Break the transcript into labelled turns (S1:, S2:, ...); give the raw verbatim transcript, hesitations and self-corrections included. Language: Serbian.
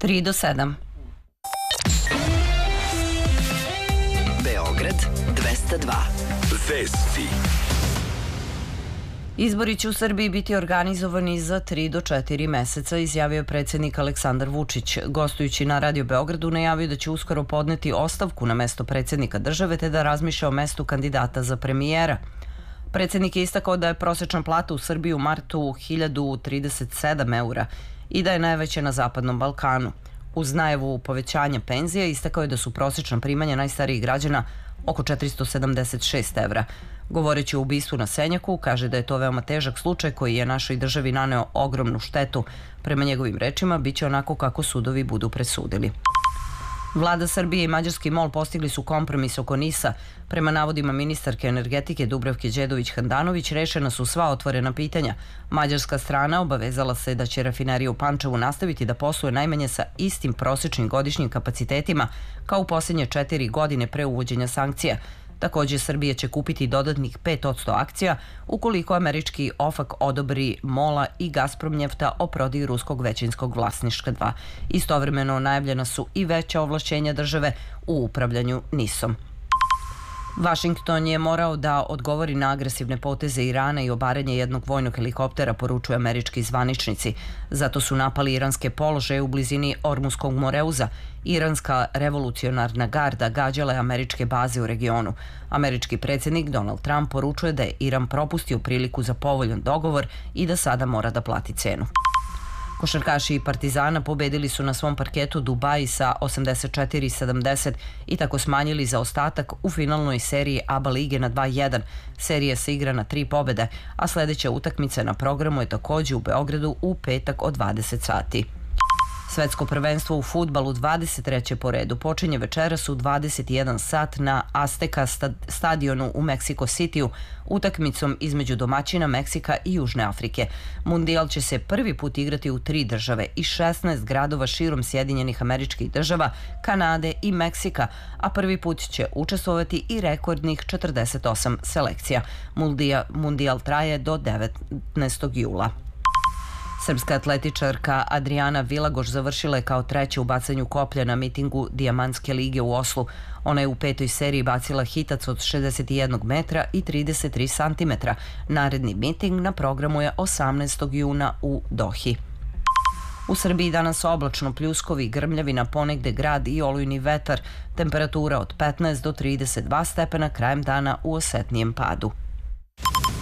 S1: tri do sedam.
S2: Beograd dvesta dva. Vesti.
S1: Izbori će u Srbiji biti organizovani za tri do četiri meseca, izjavio predsjednik Aleksandar Vučić. Gostujući na Radio Beogradu najavio da će uskoro podneti ostavku na mesto predsjednika države te da razmišlja o mestu kandidata za premijera. Predsjednik je istakao da je prosječna plata u Srbiji u martu hiljadu trideset sedam eura i da je najveća na Zapadnom Balkanu. Uz najavu povećanja penzija istakao je da su prosječna primanja najstarijih građana oko četiristo sedamdeset šest evra. Govoreći o ubistvu na Senjaku, kaže da je to veoma težak slučaj koji je našoj državi naneo ogromnu štetu. Prema njegovim rečima, bit će onako kako sudovi budu presudili. Vlada Srbije i mađarski MOL postigli su kompromis oko NIS-a. Prema navodima ministarke energetike Dubravke Đedović-Handanović, rešena su sva otvorena pitanja. Mađarska strana obavezala se da će rafinerija u Pančevu nastaviti da posluje najmanje sa istim prosječnim godišnjim kapacitetima kao u posljednje četiri godine pre uvođenja sankcija. Također, Srbija će kupiti dodatnih pet posto akcija ukoliko američki OFAC odobri MOL-a i Gazprom Njefta o prodaji ruskog većinskog vlasništva. Istovremeno najavljena su i veća ovlašćenja države u upravljanju NIS-om. Vašington je morao da odgovori na agresivne poteze Irana i obaranje jednog vojnog helikoptera, poručuju američki zvaničnici. Zato su napali iranske položaje u blizini Ormuskog moreuza. Iranska revolucionarna garda gađala je američke baze u regionu. Američki predsjednik Donald Trump poručuje da je Iran propustio priliku za povoljan dogovor i da sada mora da plati cenu. Košarkaši Partizana pobedili su na svom parketu Dubaji sa osamdeset četiri sedamdeset i tako smanjili zaostatak u finalnoj seriji A B A lige na dva jedan. Serija se igra na tri pobede, a sljedeća utakmica na programu je također u Beogradu u petak od dvadeset sati. Svetsko prvenstvo u fudbalu dvadeset treće po redu počinje večeras u dvadeset jedan sat na Azteca stadionu u Meksiko Cityu utakmicom između domaćina Meksika i Južne Afrike. Mundijal će se prvi put igrati u tri države i šesnaest gradova širom Sjedinjenih Američkih Država, Kanade i Meksika, a prvi put će učestvovati i rekordnih četrdeset osam selekcija. Mundijal traje do devetnaestog jula. Srpska atletičarka Adriana Vilagoš završila je kao treća u bacanju koplja na mitingu Dijamantske lige u Oslu. Ona je u petoj seriji bacila hitac od šezdeset jedan metra i trideset tri santimetra. Naredni miting na programu je osamnaestog juna u Dohi. U Srbiji danas oblačno, pljuskovi, grmljavina, ponegde grad i olujni vetar. Temperatura od petnaest do trideset dva stepena, krajem dana u osetnijem padu.